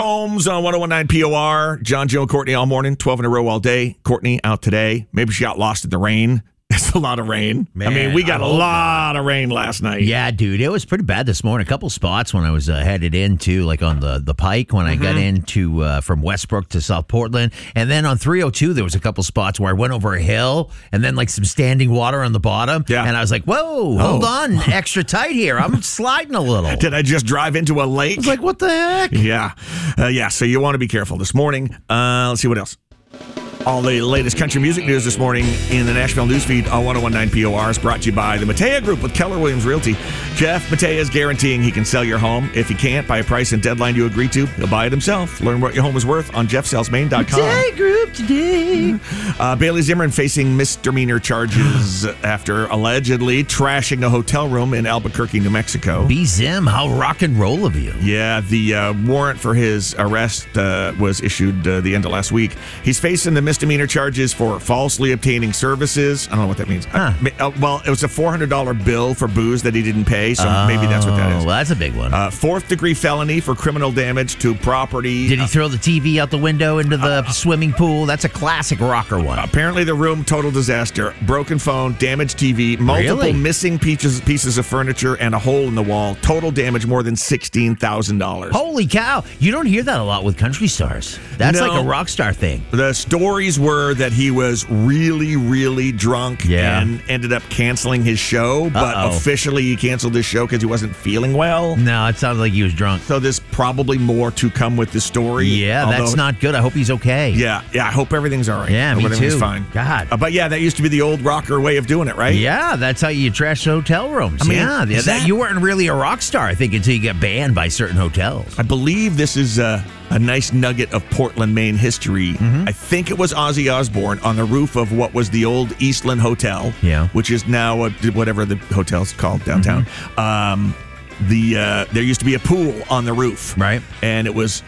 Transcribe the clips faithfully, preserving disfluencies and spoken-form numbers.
Holmes on one oh one nine P O R. John, Joe, and Courtney all morning, twelve in a row all day. Courtney out today. Maybe she got lost in the rain. It's a lot of rain. Man, I mean, we got I a lot of rain last night. Yeah, dude, it was pretty bad this morning. A couple spots when I was uh, headed into, like on the, the Pike, when I mm-hmm. got into uh, from Westbrook to South Portland. And then on three oh two, there was a couple spots where I went over a hill and then like some standing water on the bottom. Yeah. And I was like, whoa, hold oh. on, extra tight here. I'm sliding a little. Did I just drive into a lake? I was like, what the heck? Yeah. Uh, yeah, so you want to be careful this morning. Uh, let's see what else. All the latest country music news this morning in the Nashville newsfeed on one oh one nine P O R is brought to you by the Matea Group with Keller Williams Realty. Jeff Matea is guaranteeing he can sell your home. If he can't, by a price and deadline you agree to, he'll buy it himself. Learn what your home is worth on jeff sales maine dot com. Matea Group today. Uh, Bailey Zimmerman facing misdemeanor charges after allegedly trashing a hotel room in Albuquerque, New Mexico. B. Zim, how rock and roll of you. Yeah, the uh, warrant for his arrest uh, was issued uh, the end of last week. He's facing the misdemeanor charges for falsely obtaining services. I don't know what that means. Huh. Uh, well, it was a four hundred dollars bill for booze that he didn't pay, so oh, maybe that's what that is. Well, that's a big one. Uh, fourth degree felony for criminal damage to property. Did he throw the T V out the window into the uh, swimming pool? That's a classic rocker one. Apparently the room, total disaster. Broken phone, damaged T V, multiple really? missing pieces, pieces of furniture, and a hole in the wall. Total damage more than sixteen thousand dollars. Holy cow. You don't hear that a lot with country stars. That's no, like a rock star thing. The stories were that he was really, really drunk yeah. and ended up canceling his show, but Uh-oh. officially he canceled his show because he wasn't feeling well. No, it sounds like he was drunk. So there's probably more to come with the story. Yeah, although, that's not good. I hope he's okay. Yeah, yeah. I hope everything's all right. Yeah, me everything's too. fine. God. Uh, but yeah, that used to be the old rocker way of doing it, right? Yeah, that's how you trash hotel rooms. I mean, yeah, that, that, you weren't really a rock star, I think, until you got banned by certain hotels. I believe this is uh, a nice nugget of Portland, Maine history. Mm-hmm. I think it was Ozzy Osbourne on the roof of what was the old Eastland Hotel, yeah. which is now a, whatever the hotel's called downtown. Mm-hmm. Um, the uh, there used to be a pool on the roof, right? And it was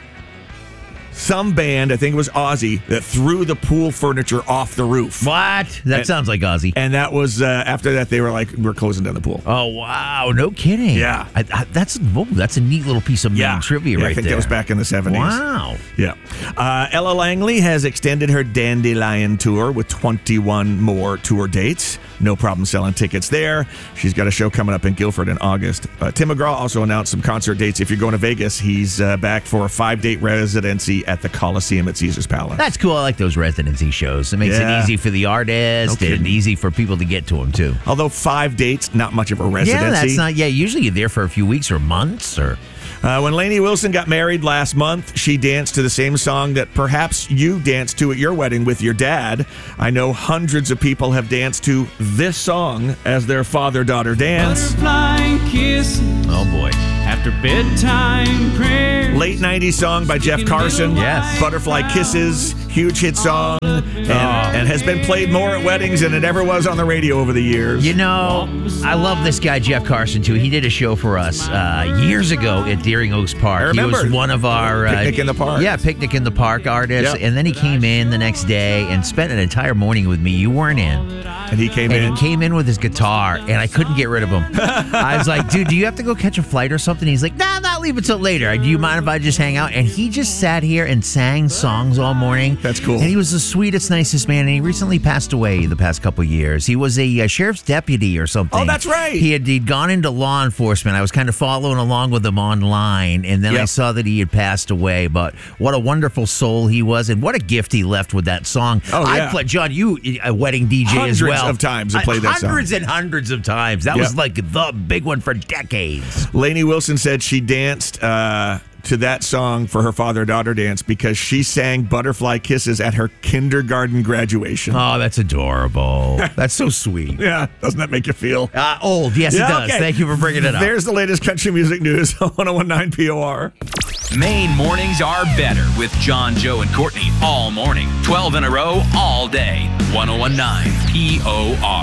some band, I think it was Ozzy, that threw the pool furniture off the roof. What? That and, sounds like Ozzy. And that was, uh, after that, they were like, we're closing down the pool. Oh, wow. No kidding. Yeah. I, I, that's whoa, that's a neat little piece of yeah. trivia yeah, right there. I think there. that was back in the seventies. Wow. Yeah. Uh, Ella Langley has extended her Dandelion tour with twenty-one more tour dates. No problem selling tickets there. She's got a show coming up in Guilford in August. Uh, Tim McGraw also announced some concert dates. If you're going to Vegas, he's uh, back for a five-date residency at the Coliseum at Caesars Palace. That's cool. I like those residency shows. It makes yeah. it easy for the artist no and easy for people to get to them, too. Although five dates, not much of a residency. Yeah, that's not, yeah, usually you're there for a few weeks or months or... Uh, when Lainey Wilson got married last month, she danced to the same song that perhaps you danced to at your wedding with your dad. I know hundreds of people have danced to this song as their father-daughter dance. Butterfly kisses. Oh, boy. After bedtime prayers. Late nineties song by Jeff Carson. Yes. Butterfly Kisses, huge hit song, and, and has been played more at weddings than it ever was on the radio over the years. You know, I love this guy, Jeff Carson, too. He did a show for us uh, years ago at Deering Oaks Park. I remember. He was one of our... Uh, Picnic in the Park. Yeah, Picnic in the Park artists. Yep. And then he came in the next day and spent an entire morning with me. You weren't in. And he came and in. And he came in with his guitar, and I couldn't get rid of him. I was like, dude, do you have to go catch a flight or something? He's like, nah, not leave it till later. Do you mind if I just hang out? And he just sat here and sang songs all morning. That's cool. And he was the sweetest, nicest man, and he recently passed away the past couple years. He was a uh, sheriff's deputy or something. Oh, that's right. He had he'd gone into law enforcement. I was kind of following along with him online, and then yep. I saw that he had passed away. But what a wonderful soul he was, and what a gift he left with that song. Oh, yeah. I played, John, you, a wedding D J hundreds as well. Hundreds of times I played that song. Hundreds and hundreds of times. That yep. was like the big one for decades. Lainey Wilson said she danced uh, to that song for her father-daughter dance because she sang Butterfly Kisses at her kindergarten graduation. Oh, that's adorable. That's so sweet. Yeah, doesn't that make you feel? Uh, old, yes yeah, it does. Okay. Thank you for bringing it up. There's the latest country music news on one oh one nine P O R. Maine mornings are better with John, Joe, and Courtney all morning. twelve in a row, all day. one oh one nine P O R.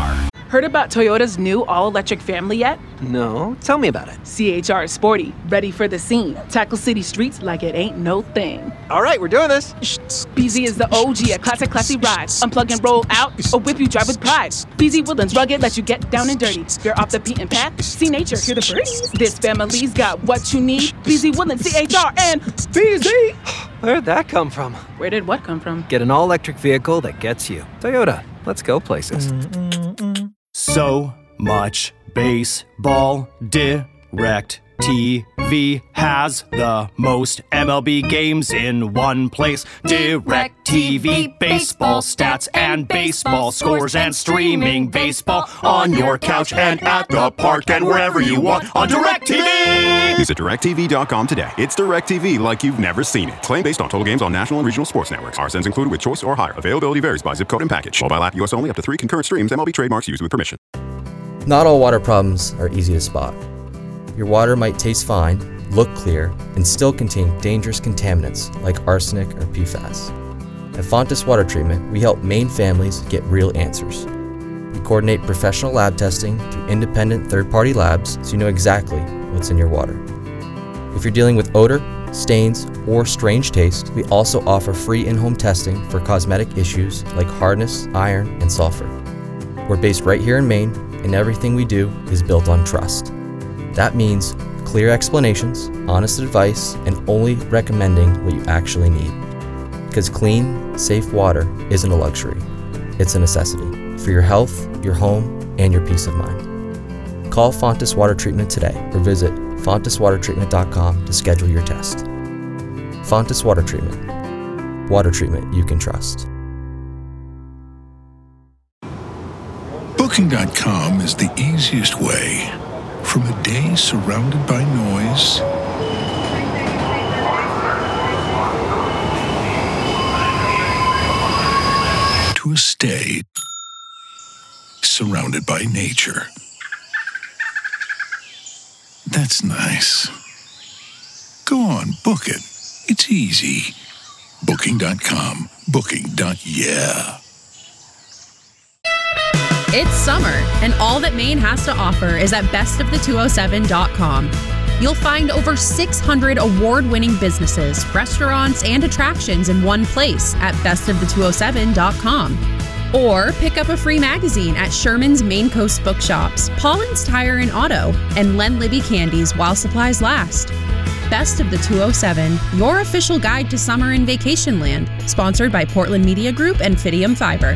Heard about Toyota's new all-electric family yet? No, tell me about it. C H R is sporty, ready for the scene. Tackle city streets like it ain't no thing. All right, we're doing this. B Z is the O G, a classic, classy ride. Unplug and roll out, or whip you drive with pride. B Z Woodlands rugged, let you get down and dirty. You're off the beaten path, see nature, hear the birds. This family's got what you need. B Z Woodlands, C H R, and B Z. Where'd that come from? Where did what come from? Get an all-electric vehicle that gets you. Toyota, let's go places. So much baseball. Direct T V has the most M L B games in one place. Direct T V, baseball stats and baseball scores and streaming baseball on your couch and at the park and wherever you want on Direct T V. Visit direct t v dot com today. It's Direct T V like you've never seen it. Claim based on total games on national and regional sports networks. R S Ns included with choice or higher. Availability varies by zip code and package. Mobile app U S only, up to three concurrent streams. M L B trademarks used with permission. Not all water problems are easy to spot. Your water might taste fine, look clear, and still contain dangerous contaminants like arsenic or P FAS. At Fontis Water Treatment, we help Maine families get real answers. We coordinate professional lab testing through independent third-party labs so you know exactly what's in your water. If you're dealing with odor, stains, or strange taste, we also offer free in-home testing for cosmetic issues like hardness, iron, and sulfur. We're based right here in Maine, and everything we do is built on trust. That means clear explanations, honest advice, and only recommending what you actually need. Because clean, safe water isn't a luxury. It's a necessity for your health, your home, and your peace of mind. Call Fontis Water Treatment today or visit fontis water treatment dot com to schedule your test. Fontis Water Treatment. Water treatment you can trust. Booking dot com is the easiest way. From a day surrounded by noise to a stay surrounded by nature. That's nice. Go on, book it. It's easy. Booking dot com. Booking. Yeah. It's summer, and all that Maine has to offer is at best of the two oh seven dot com. You'll find over six hundred award-winning businesses, restaurants, and attractions in one place at best of the two oh seven dot com. Or pick up a free magazine at Sherman's Maine Coast Bookshops, Paulin's Tire and Auto, and Len Libby Candies while supplies last. Best of the two oh seven, your official guide to summer in vacation land. Sponsored by Portland Media Group and Fidium Fiber.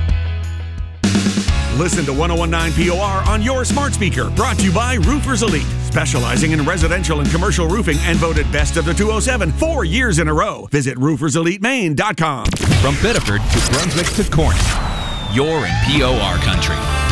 Listen to one oh one point nine P O R on your smart speaker. Brought to you by Roofers Elite, specializing in residential and commercial roofing and voted best of the two oh seven four years in a row. Visit roofers elite maine dot com. From Biddeford to Brunswick to Corning, you're in P O R country.